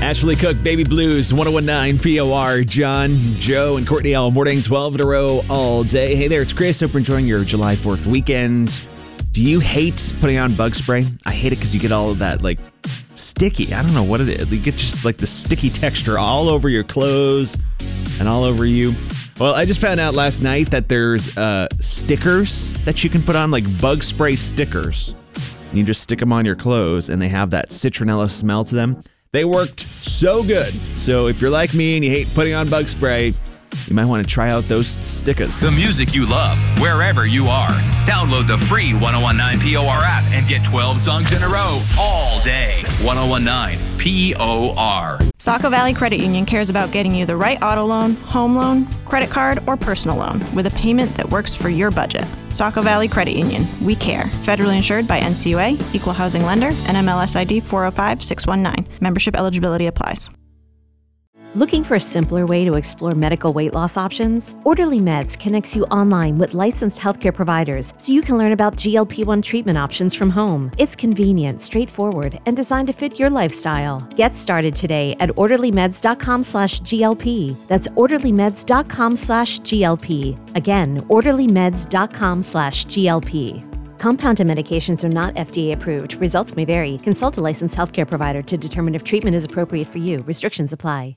Ashley Cook, Baby Blues, 1019 POR, John, Joe, and Courtney all morning, 12 in a row all day. Hey there, it's Chris. Hope you're enjoying your July 4th weekend. Do you hate putting on bug spray? I hate it because you get all of that, like, sticky. I don't know what it is. You get just, like, the sticky texture all over your clothes and all over you. Well, I just found out last night that there's stickers that you can put on, like bug spray stickers. You just stick them on your clothes, and they have that citronella smell to them. They worked so good. So if you're like me and you hate putting on bug spray, you might want to try out those stickers. The music you love, wherever you are. Download the free 1019 POR app and get 12 songs in a row all day. 1019 POR. Saco Valley Credit Union cares about getting you the right auto loan, home loan, credit card, or personal loan with a payment that works for your budget. Saco Valley Credit Union. We care. Federally insured by NCUA, Equal Housing Lender, NMLS ID 405619. Membership eligibility applies. Looking for a simpler way to explore medical weight loss options? Orderly Meds connects you online with licensed healthcare providers so you can learn about GLP-1 treatment options from home. It's convenient, straightforward, and designed to fit your lifestyle. Get started today at orderlymeds.com/GLP. That's orderlymeds.com/GLP. Again, orderlymeds.com/GLP. Compounded medications are not FDA approved. Results may vary. Consult a licensed healthcare provider to determine if treatment is appropriate for you. Restrictions apply.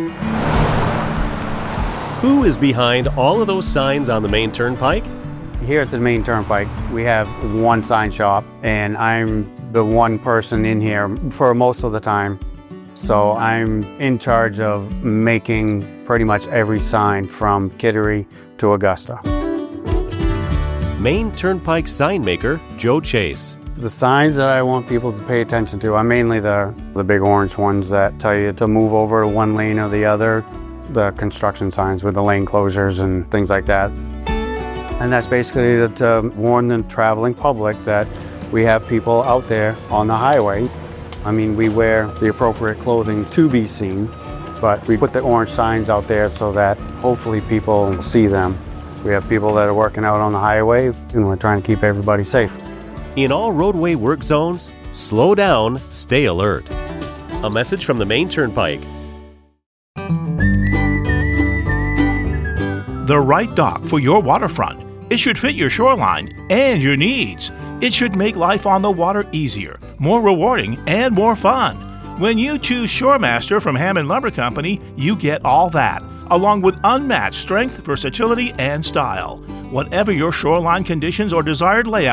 Who is behind all of those signs on the main turnpike? Here at the main turnpike, we have one sign shop, and I'm the one person in here for most of the time. So I'm in charge of making pretty much every sign from Kittery to Augusta. Main Turnpike sign maker, Joe Chase. The signs that I want people to pay attention to are mainly the big orange ones that tell you to move over to one lane or the other, the construction signs with the lane closures and things like that. And that's basically to warn the traveling public that we have people out there on the highway. I mean, we wear the appropriate clothing to be seen, but we put the orange signs out there so that hopefully people see them. We have people that are working out on the highway, and we're trying to keep everybody safe. In all roadway work zones, slow down, stay alert. A message from the Main Turnpike. The right dock for your waterfront. It should fit your shoreline and your needs. It should make life on the water easier, more rewarding, and more fun. When you choose Shoremaster from Hammond Lumber Company, you get all that, along with unmatched strength, versatility, and style. Whatever your shoreline conditions or desired layout,